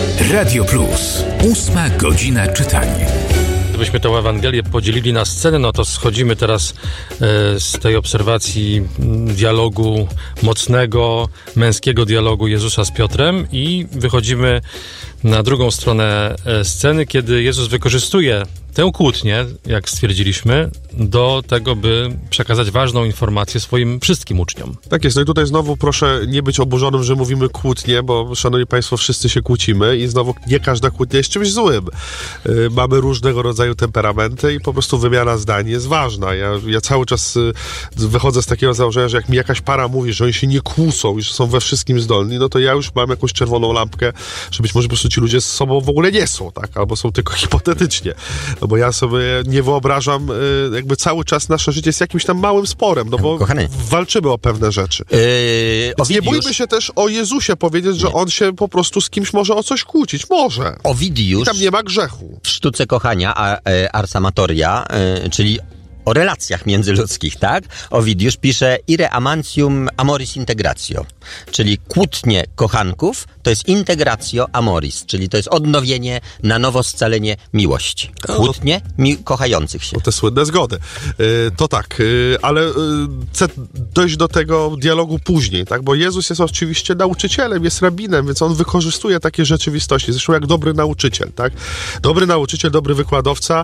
Radio Plus. 8 godzina czytania. Gdybyśmy tę Ewangelię podzielili na sceny, no to schodzimy teraz z tej obserwacji dialogu mocnego, męskiego dialogu Jezusa z Piotrem i wychodzimy na drugą stronę sceny, kiedy Jezus wykorzystuje tę kłótnię, jak stwierdziliśmy, do tego, by przekazać ważną informację swoim wszystkim uczniom. Tak jest. No i tutaj znowu proszę nie być oburzonym, że mówimy kłótnie, bo szanowni państwo, wszyscy się kłócimy i znowu nie każda kłótnia jest czymś złym. Mamy różnego rodzaju temperamenty i po prostu wymiana zdań jest ważna. Ja cały czas wychodzę z takiego założenia, że jak mi jakaś para mówi, że oni się nie kłócą i że są we wszystkim zdolni, no to ja już mam jakąś czerwoną lampkę, że być może po prostu ci ludzie z sobą w ogóle nie są, tak? Albo są tylko hipotetycznie. No bo ja sobie nie wyobrażam, jakby cały czas nasze życie jest jakimś tam małym sporem, no bo Kochany, walczymy o pewne rzeczy. Więc nie bójmy się też o Jezusie powiedzieć, że on się po prostu z kimś może o coś kłócić. Może. Ovidiusz I tam nie ma grzechu. w Sztuce kochania, Ars Amatoria, czyli o relacjach międzyludzkich, tak? Ovidiusz pisze ire amantium amoris integratio, czyli kłótnie kochanków to jest integratio amoris, czyli to jest odnowienie, na nowo scalenie miłości. Kłótnie kochających się. No te słynne zgody. To tak, ale chcę dojść do tego dialogu później, tak? Bo Jezus jest oczywiście nauczycielem, jest rabinem, więc on wykorzystuje takie rzeczywistości. Zresztą jak dobry nauczyciel, tak? Dobry nauczyciel, dobry wykładowca